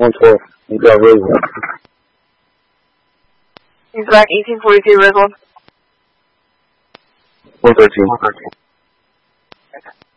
112. You got Roseland. He's back 1842 Roseland. 113.